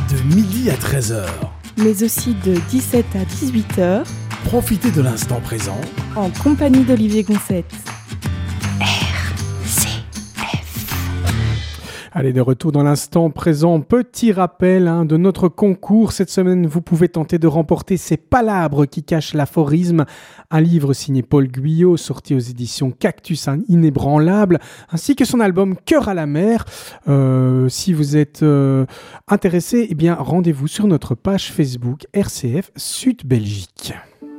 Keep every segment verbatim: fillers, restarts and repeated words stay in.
de midi à treize heures. Mais aussi de dix-sept à dix-huit heures. Profitez de l'instant présent en compagnie d'Olivier Gonçette. Allez, de retour dans l'instant présent. Petit rappel hein, de notre concours. Cette semaine, vous pouvez tenter de remporter Ces palabres qui cachent l'aphorisme, un livre signé Paul Guyot, sorti aux éditions Cactus Inébranlable, ainsi que son album Cœur à la mer. Euh, si vous êtes euh, intéressé, eh bien, rendez-vous sur notre page Facebook R C F Sud Belgique.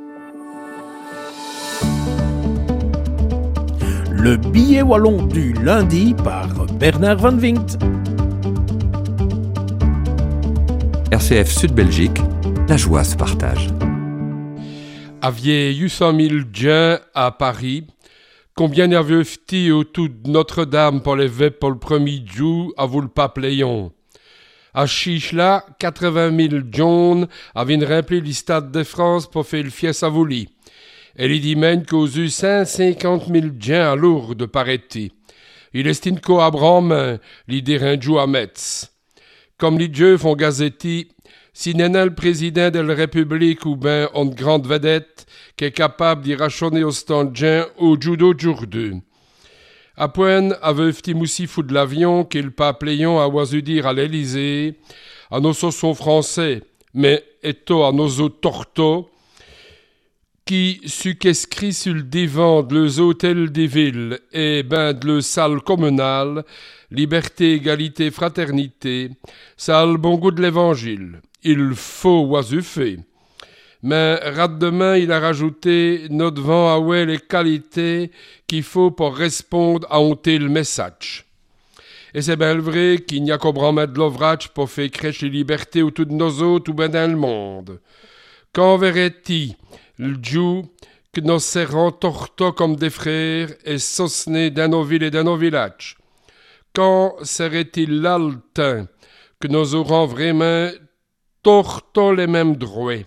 Le billet wallon du lundi par Bernard Van Vinkt. R C F Sud Belgique, la joie se partage. Aviez huit cent mille gens à Paris. Combien n'avez-vous autour de Notre-Dame pour les vêpres pour le premier jour à vous le pape Léon? À Chichla, quatre-vingt mille gens avaient rempli le stade de France pour faire le fies à Vouli. Elle dit même qu'aux eu cent cinquante mille gens à Lourdes, paraît-il. Il estime qu'au Abraham, l'idée rinjou à Metz. Comme les dieux font gazetti, si n'est le président de la République ou ben une grande vedette qui est capable d'y rationner au stand gens au judo d'aujourd'hui. À point, avec Timoussi fou de l'avion qu'il pape Léon a oisu dire à l'Élysée, à nos saussons français, mais eto à nos autres tortos, qui su qu'escrit sur le divan de les hôtels des villes et ben de le salle communale, liberté, égalité, fraternité, ça a le bon goût de l'évangile. Il faut oisu fait. Mais rat demain, il a rajouté notre vent à ouais les qualités qu'il faut pour répondre à un tel message. Et c'est bien vrai qu'il n'y a qu'au bras de l'ouvrage pour faire crèche les libertés autour de nos autres ou ben dans le monde. Quand verrait-il le Dieu que nous serrons torto comme des frères et sosnés dans nos villes et dans nos villages? Quand serait-il là le temps que nous aurons vraiment torto les mêmes droits?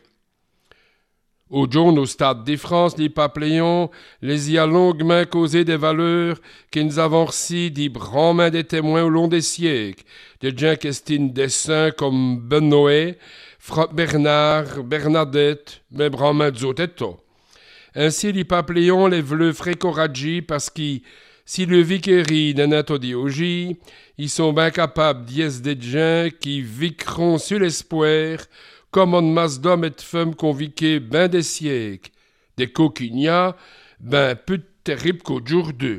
Au jour au stade des France, les papes Léon, les y a longuement causé des valeurs que nous avons reçues des brands des témoins au long des siècles, des gens qui estiment des saints comme Benoît, Bernard, Bernadette, mais brands d'Zotetto. Ainsi, les papes Léon les veulent frécorager parce que si le vicari d'un atodiogie, ils sont bien capables d'y être des gens qui viqueront sur l'espoir comme une masse d'hommes et de femmes conviqués ben des siècles, des coquignats, ben peu terribles qu'au jour d'eux.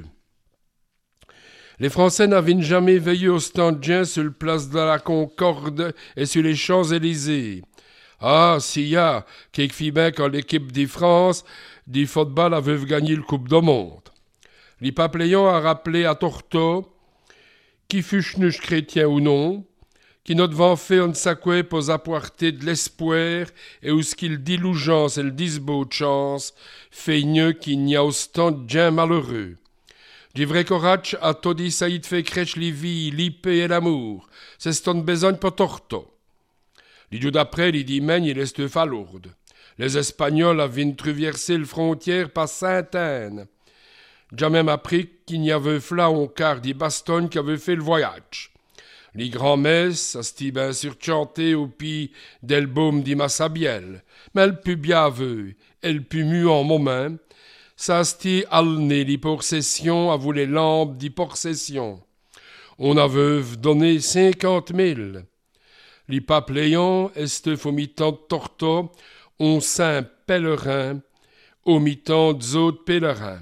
Les Français n'avaient jamais veillé au stand de sur le place de la Concorde et sur les Champs-Élysées. Ah, s'il y a, quelque fit bien quand l'équipe de France, du football avait gagné le Coupe du Monde. Les papes Léon a rappelé à Torto, qui fut chnuche chrétien ou non, qui notre vent fait un sacoué pour apporter de l'espoir et où ce qu'il dit l'ougeance et le disbeau de chance, fait mieux qu'il n'y a au stand de gens malheureux. Du vrai courage a tout dit ça y te fait crèche les vies, l'épée et l'amour. C'est ce ton besogne pour Torto. Les jours d'après, il dit men, il est à Lourdes. Les Espagnols avaient traversé la frontière par Sainte-Anne. J'ai même appris qu'il n'y avait là un quart des Bastogne qui avait fait le voyage. Les grands-messes, asti bien surchanté au pied del baume di Massabielle. Mais elle put bien veux, elle put mu en moment. Ça sti alné les possessions à vous les lampes des possessions. On avait donné cinquante mille. Les papes Léon, est au mi-temps de Torto, on saint pèlerin, au mi-temps d'autres pèlerins.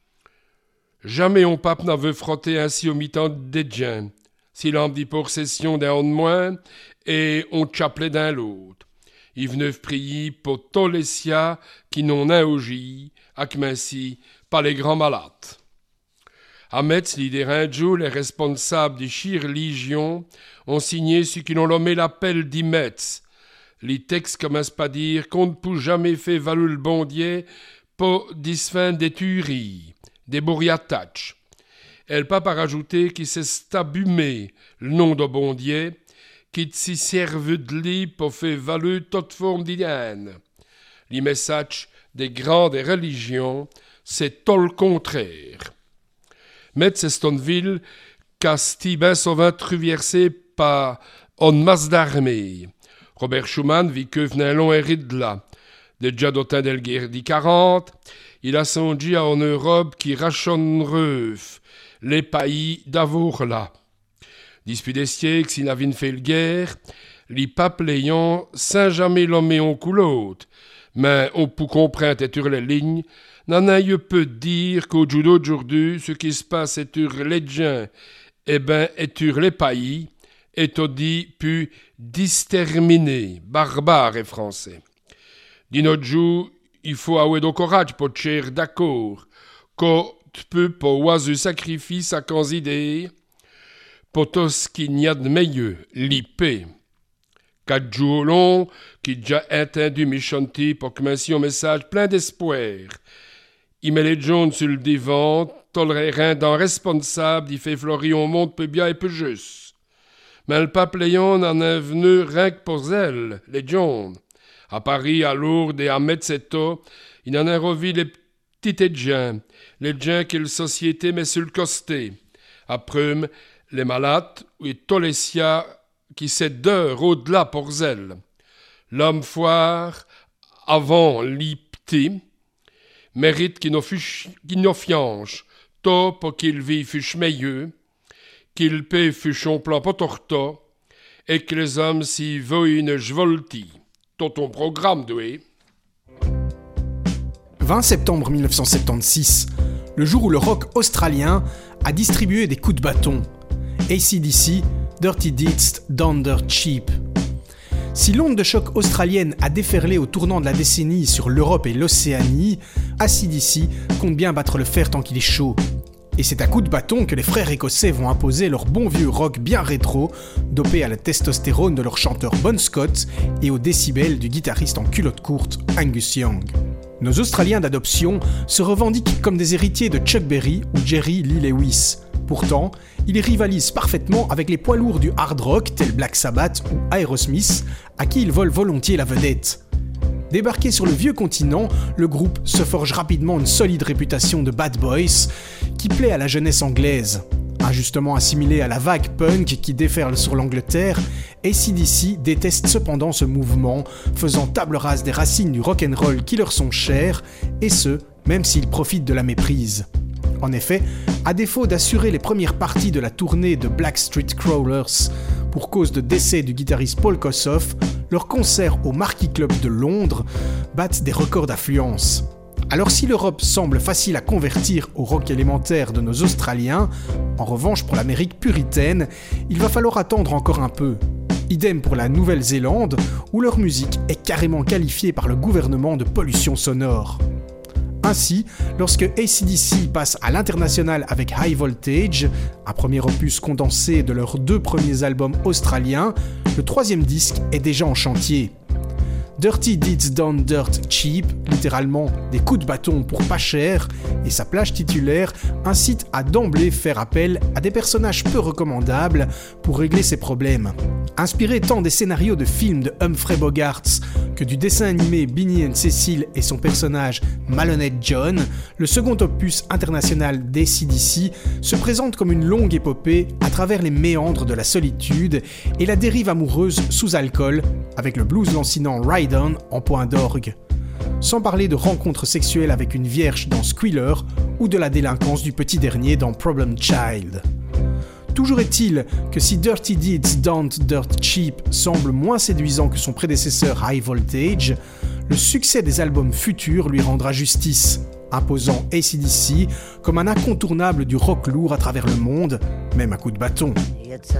Jamais on pape n'avait frotté ainsi au mi-temps des gens. Si l'âme dit possession d'un de moins, et on chapelet d'un l'autre. Ils venaient prier pour tous les siens qui n'ont un augi, à si pas les grands malades. À Metz, les dérinjous, les responsables des chires religions, ont signé ce qu'ils ont nommé l'appel d'I Metz. Les textes commencent par dire qu'on ne peut jamais faire valoir le bon Dieu pour disfin des tueries, des bourriataches. Elle pas par rajouter qu'il s'est stabumé le nom de bon Dieu, qui s'y serve de lui pour faire valoir toute forme d'idéal. Les messages des grandes religions, c'est tout le contraire. Metz est une ville qu'Asti ben souvent traversée par en masse d'armée. Robert Schumann vit que venait un long hérite de là. Déjà d'autant del guerre di quarante, il a songé en Europe qui rachonnereuf les pays d'avour là. Depuis des siècles, s'il n'avait fait le guerre, les papes l'ayant sans jamais l'homme en coulotte. Mais on peut comprendre sur les lignes, n'en a eu peu de dire qu'au jour d'aujourd'hui, ce qui se passe est sur les gens, eh ben, est sur les pays, est au dit pu disterminer, barbare et français. D'un autre jour, il faut avoir du courage pour te cher d'accord, quand tu peux pas oiser sacrifice à considérer, pour tout ce qu'il n'y a de meilleur, l'ipé. Quatre jours longs, qui déjà entendu mes chanter pour commencer un message plein d'espoir. Il met les jaunes sur le divan, tolérant d'un responsable, il fait fleurir au monde peu bien et peu juste. Mais le pape Léon en est venu rien que pour elle, les jaunes. À Paris, à Lourdes et à Metzeto, il en a revu les petites gens, les gens que la société met sur le costé. Après, les malades et tous les siens qui s'est d'heures au-delà pour elle. L'homme foire, avant l'ipté, mérite qu'il n'en fianche, tant pour qu'il vit fuche meilleur, qu'il paie fuche en plan potorta, et que les hommes s'y veuillent une jvolti. Dans ton programme, doué. vingt septembre mille neuf cent soixante-seize, le jour où le rock australien a distribué des coups de bâton. A C D C, Dirty Deeds Done Dirt Cheap. Si l'onde de choc australienne a déferlé au tournant de la décennie sur l'Europe et l'Océanie, A C D C compte bien battre le fer tant qu'il est chaud. Et c'est à coups de bâton que les frères écossais vont imposer leur bon vieux rock bien rétro, dopé à la testostérone de leur chanteur Bon Scott et aux décibels du guitariste en culotte courte Angus Young. Nos Australiens d'adoption se revendiquent comme des héritiers de Chuck Berry ou Jerry Lee Lewis. Pourtant, ils rivalisent parfaitement avec les poids lourds du hard rock tels Black Sabbath ou Aerosmith, à qui ils volent volontiers la vedette. Débarqué sur le vieux continent, le groupe se forge rapidement une solide réputation de bad boys qui plaît à la jeunesse anglaise. Injustement assimilé à la vague punk qui déferle sur l'Angleterre, A C D C déteste cependant ce mouvement, faisant table rase des racines du rock'n'roll qui leur sont chères, et ce, même s'ils profitent de la méprise. En effet, à défaut d'assurer les premières parties de la tournée de Black Street Crawlers, pour cause de décès du guitariste Paul Kossoff, leurs concerts au Marquis Club de Londres battent des records d'affluence. Alors si l'Europe semble facile à convertir au rock élémentaire de nos Australiens, en revanche pour l'Amérique puritaine, il va falloir attendre encore un peu. Idem pour la Nouvelle-Zélande, où leur musique est carrément qualifiée par le gouvernement de pollution sonore. Ainsi, lorsque A C D C passe à l'international avec High Voltage, un premier opus condensé de leurs deux premiers albums australiens, le troisième disque est déjà en chantier. Dirty Deeds Done Dirt Cheap, littéralement des coups de bâton pour pas cher, et sa plage titulaire incite à d'emblée faire appel à des personnages peu recommandables pour régler ses problèmes. Inspiré tant des scénarios de films de Humphrey Bogart que du dessin animé Beanie and Cecil et son personnage Malhonnête John, le second opus international d'A C D C se présente comme une longue épopée à travers les méandres de la solitude et la dérive amoureuse sous alcool, avec le blues lancinant Ride On en point d'orgue. Sans parler de rencontres sexuelles avec une vierge dans Squealer ou de la délinquance du petit dernier dans Problem Child. Toujours est-il que si Dirty Deeds Done Dirt Cheap semble moins séduisant que son prédécesseur High Voltage, le succès des albums futurs lui rendra justice, imposant A C D C comme un incontournable du rock lourd à travers le monde, même à coups de bâton.